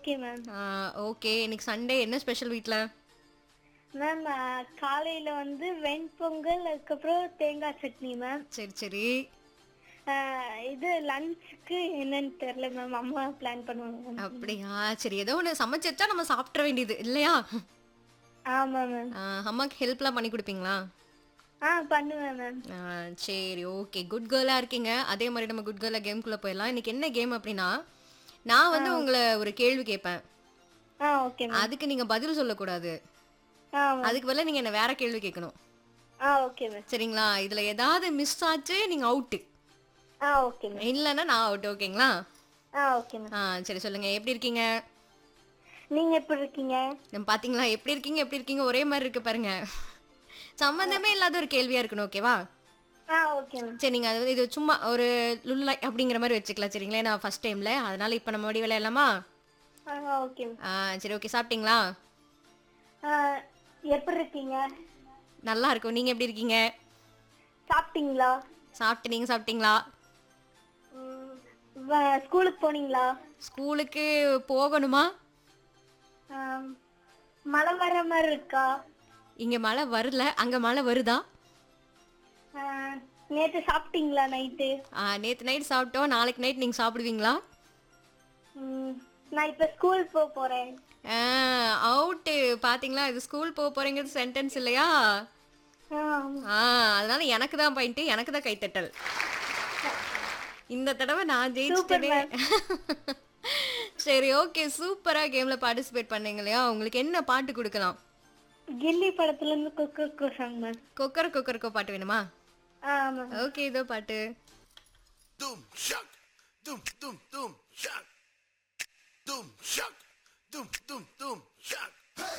Okay ma'am. Okay. இன்னைக்கு Sunday என்ன special வீட்ல? மேம் காலையில வந்து வெண்பொங்கல், அதுக்கப்புறம் தேங்காய் சட்னி மேம். சரி, சரி. இது லஞ்சுக்கு என்னன்னு தெரியல மேம். அம்மா பிளான் பண்ணுவாங்க மேம். அப்படியா? சரி ஏதோ ஒண்ணு சமைச்சு வச்சா நம்ம சாப்பிட்ற வேண்டியது இல்லையா? ஆமா மேம். அம்மாக்கு ஹெல்ப்லாம் பண்ணி குடுப்பீங்களா? பண்ணுவேன் மேம். ஆ சரி, ஓகே. குட் கேர்லா இருக்கீங்க. அதே மாரி நம்ம குட் கேர்லா கேம்குள்ள போயிரலாம். இன்னைக்கு என்ன கேம் அப்படின்னா, நான் ஆ வந்து உங்கள ஒரு கேள்வி கேட்பேன். Okay ma'am. அதுக்கு நீங்க பதில் சொல்லக்கூடாது. மேம். அதுக்கு பதிலா நீங்க என்ன வேற கேள்வி கேட்கணும். Okay ma'am. சரிங்களா? இதுல ஏதாவது மிஸ் ஆச்சு நீங்க அவுட்டு. Okay ma'am. இல்லன்னா நான் அவுட். ஓகேங்களா? Okay ma'am. சரி சொல்லுங்க. எப்படி இருக்கீங்க? நீங்க எப்படி இருக்கீங்க? பாத்தீங்களா? எப்படி இருக்கீங்க? எப்படி இருக்கீங்க? ஒரே மாரி இருக்கு பாருங்க. சம்மந்தமே இல்லாத ஒரு கேள்வியா இருக்கணும். ஓகேவா? Okay ma'am. சரி நீங்க இது சும்மா ஒரு லுல்லாய் அப்படிங்கிற மாரி வச்சுக்கலாம். சரிங்களா? நான் ஃபர்ஸ்ட் டைம்ல. அதனால இப்ப நம்ம மறுபடியும் விளையாடலாமா? Okay ma'am. சரி ஓகே. சாப்பிட்டீங்களா? எப்படி இருக்கீங்க? நல்லா இருக்கும். நீங்க எப்படி இருக்கீங்க? சாப்பிட்டீங்களா? சாப்பிட்டு நீங்க சாப்பிட்டீங்களா? ஸ்கூலுக்கு போனீங்களா? ஸ்கூலுக்கு போகணுமா? ஆம், மழை வர்ற மாதிரி இருக்கா? இங்க மழை வரல. அங்க மழை வருதா? ஆ, நேத்து சாப்பிட்டீங்களா நைட்டு? நேத்து நைட் சாப்பிட்டோம். நாளைக்கு நைட் நீங்க சாப்பிடுவீங்களா? நான் இப்ப ஸ்கூல் போறேன். அவுட்டு. பாத்தீங்களா? இது ஸ்கூல் போறீங்கிறது சென்டென்ஸ் இல்லையா? ஆமா. ஆ அதனால எனக்கு தான் பாயிண்ட். எனக்கு தான் கைத்தட்டல். இந்த தடவை நான் சூப்பர் ஜெயிச்சிட்டேனே. மேம். சரி ஓகே. சூப்பரா கேம்ல பார்ட்டிசிபேட் பண்ணீங்க இல்லையா? உங்களுக்கு என்ன பாட்டு குடுக்கலாம்? கில்லி படத்துல இருந்து குக்கு சாங் மேம். கொக்கர கொக்கரக்கோ பாட்டு வேணுமா? ஆமா. ஓகே இதோ பாட்டு. Doom shock, doom doom doom shock, doom shock.